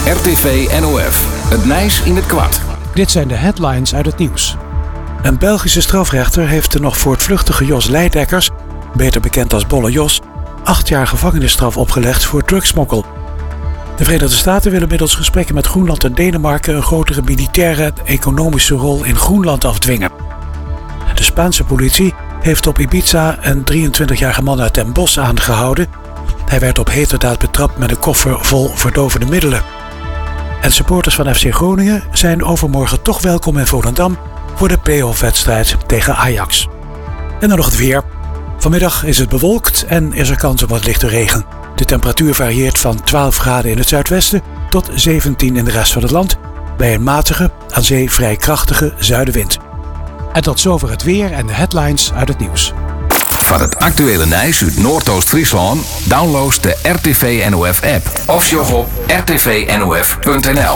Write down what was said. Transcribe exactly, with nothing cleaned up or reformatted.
R T V N O F. Het Nijs in het kwart. Dit zijn de headlines uit het nieuws. Een Belgische strafrechter heeft de nog voortvluchtige Jos Leidekkers, beter bekend als Bolle Jos, acht jaar gevangenisstraf opgelegd voor drugsmokkel. De Verenigde Staten willen middels gesprekken met Groenland en Denemarken een grotere militaire en economische rol in Groenland afdwingen. De Spaanse politie heeft op Ibiza een drieëntwintigjarige man uit Den Bosch aangehouden. Hij werd op heterdaad betrapt met een koffer vol verdovende middelen. En supporters van F C Groningen zijn overmorgen toch welkom in Volendam voor de play-off-wedstrijd tegen Ajax. En dan nog het weer. Vanmiddag is het bewolkt en is er kans op wat lichte regen. De temperatuur varieert van twaalf graden in het zuidwesten tot zeventien in de rest van het land, bij een matige, aan zee vrij krachtige zuidenwind. En tot zover het weer en de headlines uit het nieuws. Van het actuele Nijs uit Noordoost-Friesland download de R T V N O F app of sjog op r t v n o f punt n l.